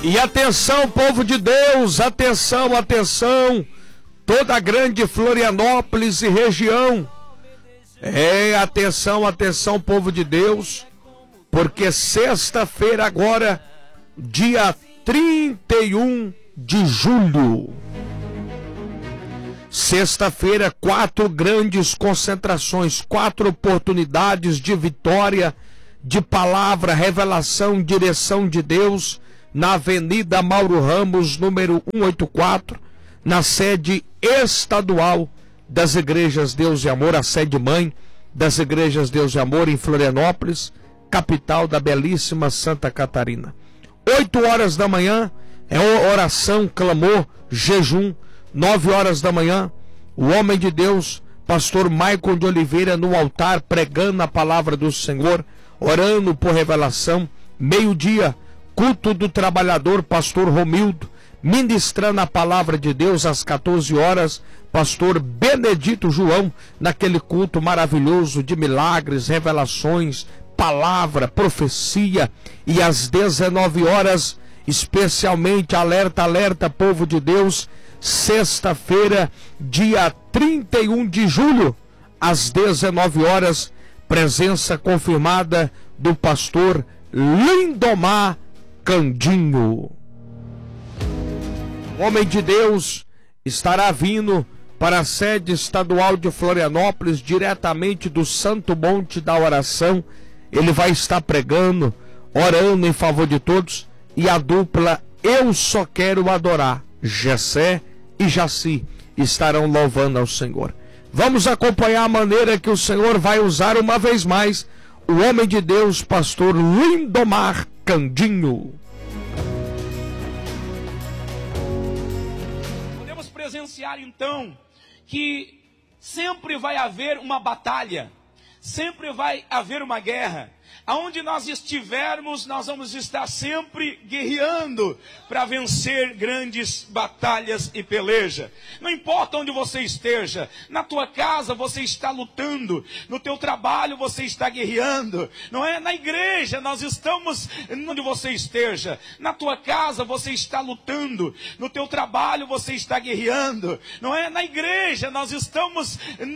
E atenção, povo de Deus, atenção, atenção, toda a grande Florianópolis e região. Atenção, atenção, povo de Deus, porque sexta-feira agora, dia 31 de julho. Sexta-feira, 4 grandes concentrações, 4 oportunidades de vitória, de palavra, revelação, direção de Deus, na Avenida Mauro Ramos, número 184, na sede estadual das Igrejas Deus e Amor, a sede mãe das Igrejas Deus e Amor em Florianópolis, capital da belíssima Santa Catarina. 8 horas da manhã é oração, clamor, jejum. 9 horas da manhã, o homem de Deus, pastor Maicon de Oliveira, no altar, pregando a palavra do Senhor, orando por revelação. Meio-dia, culto do trabalhador, pastor Romildo, ministrando a palavra de Deus. Às 14 horas, pastor Benedito João, naquele culto maravilhoso de milagres, revelações, palavra, profecia. E às 19 horas, especialmente, alerta, alerta, povo de Deus, sexta-feira, dia 31 de julho, às 19 horas, presença confirmada do pastor Lindomar Candinho. O homem de Deus estará vindo para a sede estadual de Florianópolis, diretamente do Santo Monte da Oração. Ele vai estar pregando, orando em favor de todos, e a dupla Eu Só Quero Adorar, Gessé e Jaci, estarão louvando ao Senhor. Vamos acompanhar a maneira que o Senhor vai usar uma vez mais o homem de Deus, pastor Lindomar Candinho. Podemos presenciar então que sempre vai haver uma batalha, sempre vai haver uma guerra. Aonde nós estivermos, nós vamos estar sempre guerreando para vencer grandes batalhas e peleja. Não importa onde você esteja, na tua casa você está lutando, no teu trabalho você está guerreando, não é? Na igreja nós estamos, onde você esteja, na tua casa você está lutando, no teu trabalho você está guerreando, não é? Na igreja nós estamos